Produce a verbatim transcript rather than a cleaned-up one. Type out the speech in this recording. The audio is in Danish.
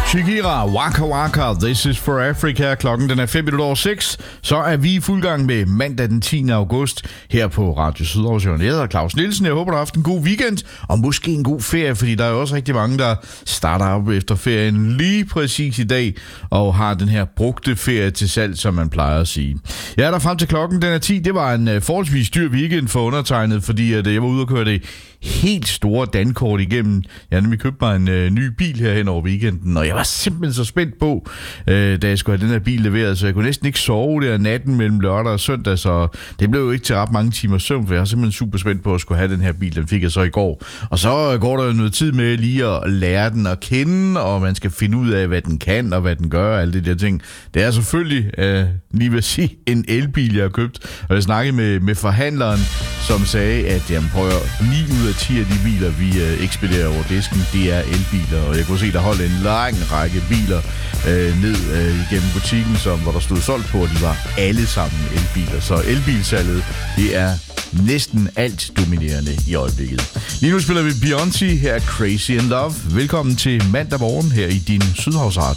Shakira, Waka Waka, This is for Africa. Klokken den er fem minutter over seks. Så er vi i fuld gang med mandag den tiende august her på Radio Sydaarhus. Jeg hedder Claus Nielsen. Jeg håber, du har haft en god weekend og måske en god ferie, fordi der er jo også rigtig mange, der starter op efter ferien lige præcis i dag og har den her brugte ferie til salg, som man plejer at sige. Jeg er der frem til klokken den er ti. Det var en forholdsvis dyr weekend for undertegnet, fordi at jeg var ude og køre det helt store dankort igennem. Jeg har nemlig købt mig en øh, ny bil her hen over weekenden, og jeg var simpelthen så spændt på, øh, da jeg skulle have den her bil leveret, så jeg kunne næsten ikke sove der natten mellem lørdag og søndag, så det blev jo ikke til ret mange timer søvn, for jeg var simpelthen super spændt på at skulle have den her bil. Den fik jeg så i går. Og så går der jo noget tid med lige at lære den at kende, og man skal finde ud af, hvad den kan og hvad den gør, og alle de der ting. Det er selvfølgelig, øh, lige vil sige, en elbil, jeg har købt. Og jeg snakkede med, med forhandleren, som sagde, at jamen, prøver ni ud af ti af de biler, vi øh, ekspederer over disken, det er elbiler. Og jeg kunne se, der holdt en lang række biler øh, ned øh, igennem butikken, som, hvor der stod solgt på, og de var alle sammen elbiler. Så elbilsalget, det er næsten alt dominerende i øjeblikket. Lige nu spiller vi Beyoncé, her er Crazy in Love. Velkommen til mandag morgen her i din Sydhavsradio.